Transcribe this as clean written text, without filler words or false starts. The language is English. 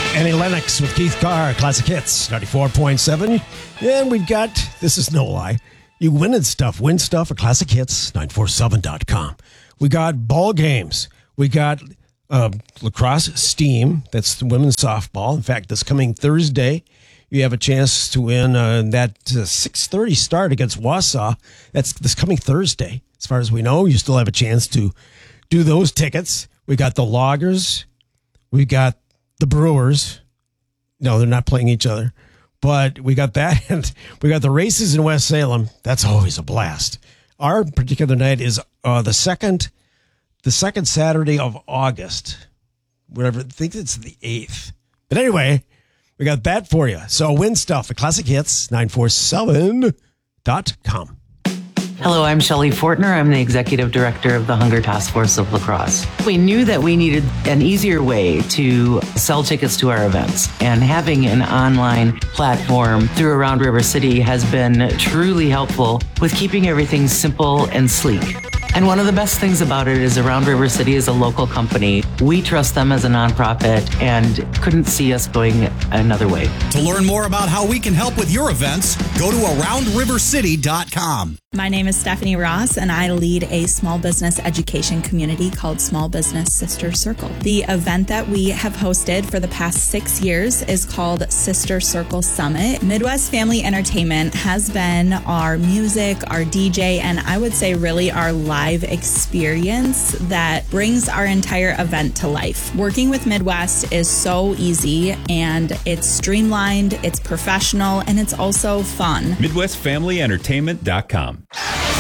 Annie Lennox with Keith Carr, Classic Hits, 94.7. And we've got, this is no lie, you win stuff at ClassicHits947.com. We got ball games. We got lacrosse steam. That's the women's softball. In fact, this coming Thursday, you have a chance to win that 6:30 start against Wausau. That's this coming Thursday. As far as we know, you still have a chance to do those tickets. We got the Loggers. We got the Brewers. No, they're not playing each other. But we got that, and we got the races in West Salem. That's always a blast. Our particular night is the second Saturday of August. Whatever, I think it's the 8th. But anyway, we got that for you. So win stuff at ClassicHits947.com. Hello, I'm Shelley Fortner. I'm the Executive Director of the Hunger Task Force of Lacrosse. We knew that we needed an easier way to sell tickets to our events, and having an online platform through Around River City has been truly helpful with keeping everything simple and sleek. And one of the best things about it is Around River City is a local company. We trust them as a nonprofit and couldn't see us going another way. To learn more about how we can help with your events, go to AroundRiverCity.com. My name is Stephanie Ross, and I lead a small business education community called Small Business Sister Circle. The event that we have hosted for the past 6 years is called Sister Circle Summit. Midwest Family Entertainment has been our music, our DJ, and I would say really our live experience that brings our entire event to life. Working with Midwest is so easy, and it's streamlined, it's professional, and it's also fun. MidwestFamilyEntertainment.com.